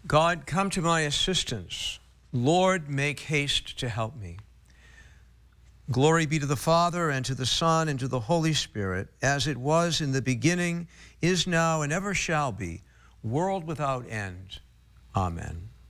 God, come to my assistance. Lord, make haste to help me. Glory be to the Father, and to the Son, and to the Holy Spirit, as it was in the beginning, is now, and ever shall be, world without end. Amen.